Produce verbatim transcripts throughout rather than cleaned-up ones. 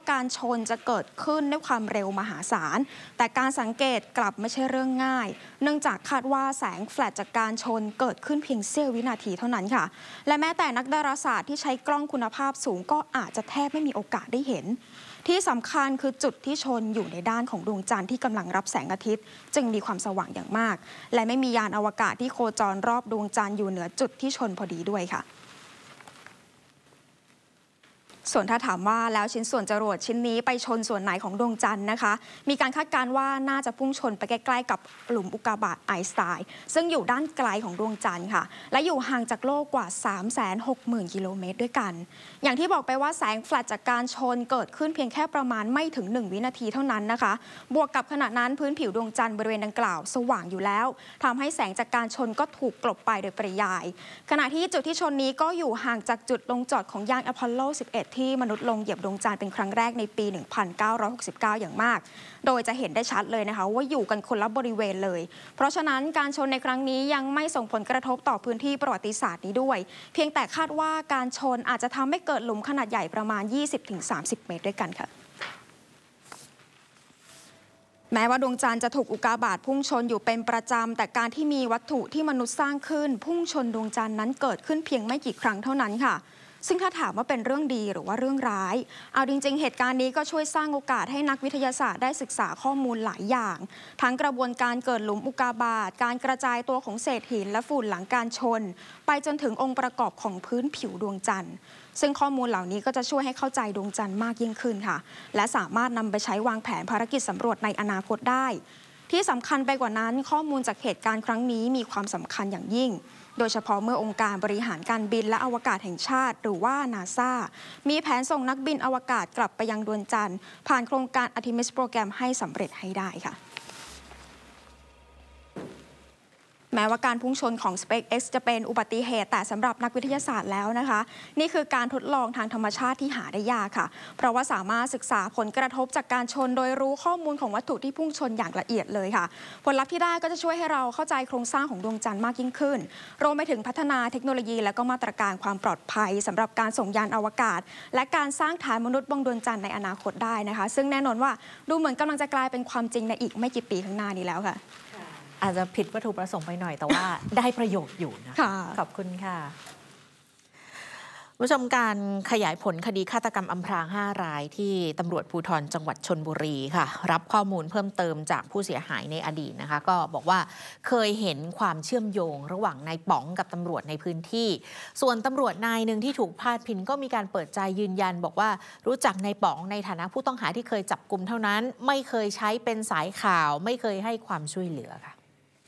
การชนจะเกิดขึ้นด้วยความเร็วมหาศาลแต่การสังเกตกลับไม่ใช่เรื่องง่ายเนื่องจากคาดว่าแสงแฟลชจากการชนเกิดขึ้นเพียงเสี้ยววินาทีเท่านั้นค่ะและแม้แต่นักดาราศาสตร์ที่ใช้กล้องคุณภาพสูงก็อาจจะแทบไม่มีโอกาสได้เห็นที่สำคัญคือจุดที่ชนอยู่ในด้านของดวงจันทร์ที่กำลังรับแสงอาทิตย์จึงมีความสว่างอย่างมากและไม่มียานอวกาศที่โคจรรอบดวงจันทร์อยู่เหนือจุดที่ชนพอดีด้วยค่ะส่วนถ้าถามว่าแล้วชิ้นส่วนจรวดชิ้นนี้ไปชนส่วนไหนของดวงจันทร์นะคะมีการคาดการณ์ว่าน่าจะพุ่งชนไปใกล้ๆกับหลุมอุกกาบาตไอน์สไตน์ซึ่งอยู่ด้านไกลของดวงจันทร์ค่ะและอยู่ห่างจากโลกกว่า สามแสนหกหมื่น กิโลเมตรด้วยกันอย่างที่บอกไปว่าแสงแฟลชจากการชนเกิดขึ้นเพียงแค่ประมาณไม่ถึงหนึ่งวินาทีเท่านั้นนะคะบวกกับขณะนั้นพื้นผิวดวงจันทร์บริเวณดังกล่าวสว่างอยู่แล้วทำให้แสงจากการชนก็ถูกกลบไปโดยปริยายขณะที่จุดที่ชนนี้ก็อยู่ห่างจากจุดลงจอดของยานอพอลโล สิบเอ็ด ที่มนุษย์ลงเหยียบดวงจันทร์เป็นครั้งแรกในปี หนึ่งพันเก้าร้อยหกสิบเก้า อย่างมากโดยจะเห็นได้ชัดเลยนะคะว่าอยู่กันคนละบริเวณเลยเพราะฉะนั้นการชนในครั้งนี้ยังไม่ส่งผลกระทบต่อพื้นที่ประวัติศาสตร์นี้ด้วยเพียงแต่คาดว่าการชนอาจจะทำให้เกิดหลุมขนาดใหญ่ประมาณ ยี่สิบถึงสามสิบ เมตรด้วยกันค่ะแม้ว่าดวงจันทร์จะถูกอุกกาบาตพุ่งชนอยู่เป็นประจำแต่การที่มีวัตถุที่มนุษย์สร้างขึ้นพุ่งชนดวงจันทร์นั้นเกิดขึ้นเพียงไม่กี่ครั้งเท่านั้นค่ะซึ่งถ้าถามว่าเป็นเรื่องดีหรือว่าเรื่องร้ายเอาจริงๆเหตุการณ์นี้ก็ช่วยสร้างโอกาสให้นักวิทยาศาสตร์ได้ศึกษาข้อมูลหลายอย่างทั้งกระบวนการเกิดหลุมอุกกาบาตการกระจายตัวของเศษหินและฝุ่นหลังการชนไปจนถึงองค์ประกอบของพื้นผิวดวงจันทร์ซึ่งข้อมูลเหล่านี้ก็จะช่วยให้เข้าใจดวงจันทร์มากยิ่งขึ้นค่ะและสามารถนำไปใช้วางแผนภารกิจสำรวจในอนาคตได้ที่สำคัญไปกว่านั้นข้อมูลจากเหตุการณ์ครั้งนี้มีความสำคัญอย่างยิ่งโดยเฉพาะเมื่อองค์การบริหารการบินและอวกาศแห่งชาติหรือว่า นาซา มีแผนส่งนักบินอวกาศกลับไปยังดวงจันทร์ผ่านโครงการ อาร์ทิมิส โปรแกรมให้สำเร็จให้ได้ค่ะแม้ว่าการพุ่งชนของ สเปซ เอ็กซ์ จะเป็นอุบัติเหตุแต่สำหรับนักวิทยาศาสตร์แล้วนะคะนี่คือการทดลองทางธรรมชาติที่หาได้ยากค่ะเพราะว่าสามารถศึกษาผลกระทบจากการชนโดยรู้ข้อมูลของวัตถุที่พุ่งชนอย่างละเอียดเลยค่ะผลลัพธ์ที่ได้ก็จะช่วยให้เราเข้าใจโครงสร้างของดวงจันทร์มากยิ่งขึ้นรวมไปถึงพัฒนาเทคโนโลยีและก็มาตรการความปลอดภัยสำหรับการส่งยานอวกาศและการสร้างฐานมนุษย์บนดวงจันทร์ในอนาคตได้นะคะซึ่งแน่นอนว่าดูเหมือนกำลังจะกลายเป็นความจริงในอีกไม่กี่ปีข้างหน้านี้แล้วค่ะอาจจะผิดวัตถุประสงค์ไปหน่อยแต่ว่า ได้ประโยชน์อยู่นะขอบคุณค่ะผู้ชมการขยายผลคดีฆาตกรรมอำพรางห้ารายที่ตำรวจภูธรจังหวัดชลบุรีค่ะรับข้อมูลเพิ่มเติมจากผู้เสียหายในอดีตนะคะก็บอกว่าเคยเห็นความเชื่อมโยงระหว่างนายป๋องกับตำรวจในพื้นที่ส่วนตำรวจนายหนึ่งที่ถูกพาดพิงก็มีการเปิดใจยืนยันบอกว่ารู้จักนายป๋องในฐานะผู้ต้องหาที่เคยจับกุมเท่านั้นไม่เคยใช้เป็นสายข่าวไม่เคยให้ความช่วยเหลือค่ะ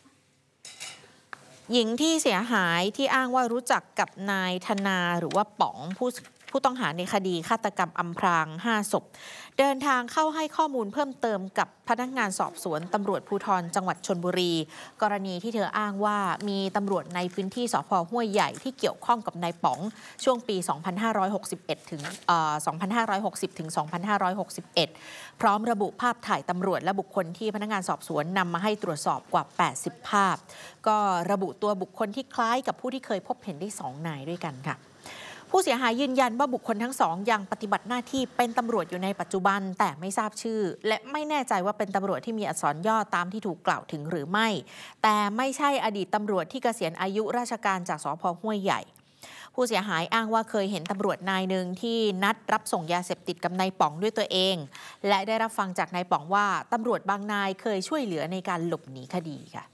หญิงที่เสียหายที่อ้างว่ารู้จักกับนายธนาหรือว่าป๋องผู้ผู้ต้องหาในคดีฆาตกรรมอำพรางห้าศพเดินทางเข้าให้ข้อมูลเพิ่มเติมกับพนักงานสอบสวนตำรวจภูธรจังหวัดชลบุรีกรณีที่เธออ้างว่ามีตำรวจในพื้นที่สภ.ห้วยใหญ่ที่เกี่ยวข้องกับนายป๋องช่วงปี สองพันห้าร้อยหกสิบเอ็ด ถึง สองพันห้าร้อยหกสิบ ถึง สองพันห้าร้อยหกสิบเอ็ด พร้อมระบุภาพถ่ายตำรวจและบุคคลที่พนักงานสอบสวนนำมาให้ตรวจสอบกว่าแปดสิบภาพก็ระบุตัวบุคคลที่คล้ายกับผู้ที่เคยพบเห็นได้สองนายด้วยกันค่ะผู้เสียหายยืนยันว่าบุคคลทั้งสองยังปฏิบัติหน้าที่เป็นตำรวจอยู่ในปัจจุบันแต่ไม่ทราบชื่อและไม่แน่ใจว่าเป็นตำรวจที่มีอักษรย่อตามที่ถูกกล่าวถึงหรือไม่แต่ไม่ใช่อดีตตำรวจที่เกษียณอายุราชการจากสภ.ห้วยใหญ่ผู้เสียหายอ้างว่าเคยเห็นตำรวจนายหนึ่งที่นัดรับส่งยาเสพติดกับนายป๋องด้วยตัวเองและได้รับฟังจากนายป๋องว่าตำรวจบางนายเคยช่วยเหลือในการหลบหนีคดีค่ะ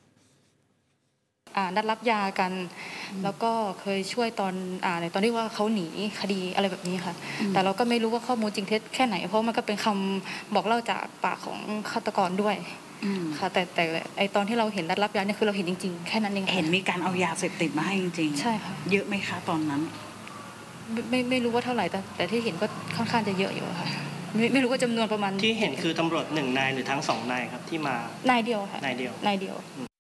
นัดรับยากันแล้วก็เคยช่วยตอนอ่าในตอนที่ว่าเขาหนีคดีอะไรแบบนี้ค่ะแต่เราก็ไม่รู้ว่าข้อมูลจริงเท็จแค่ไหนเพราะมันก็เป็นคำบอกเล่าจากปากของฆาตกรด้วยค่ะแต่แต่ไอตอนที่เราเห็นนัดรับยาเนี่ยคือเราเห็นจริงๆแค่นั้นเองเห็นมีการเอายาเสพติดมาให้จริงๆใช่ค่ะเยอะไหมคะตอนนั้นไม่ไม่รู้ว่าเท่าไหร่แต่แต่ที่เห็นก็ค่อนข้างจะเยอะอยู่ค่ะไม่ไม่รู้ว่าจำนวนประมาณที่เห็นคือตำรวจหนึ่งนายหรือทั้งสองนายครับที่มานายเดียวค่ะนายเดียวนายเดียว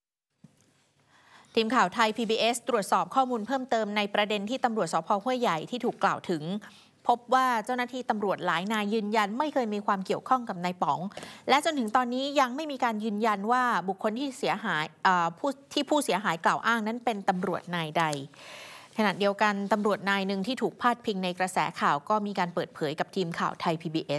ทีมข่าวไทย พี บี เอส ตรวจสอบข้อมูลเพิ่มเติมในประเด็นที่ตำรวจสภ.ห้วยใหญ่ที่ถูกกล่าวถึงพบว่าเจ้าหน้าที่ตำรวจหลายนายยืนยันไม่เคยมีความเกี่ยวข้องกับนายป๋องและจนถึงตอนนี้ยังไม่มีการยืนยันว่าบุคคลที่เสียหายผู้ที่ผู้เสียหายกล่าวอ้างนั้นเป็นตำรวจนายใดขณะเดียวกันตำรวจนายหนึ่งที่ถูกพาดพิงในกระแสข่าวก็มีการเปิดเผยกับทีมข่าวไทย พี บี เอส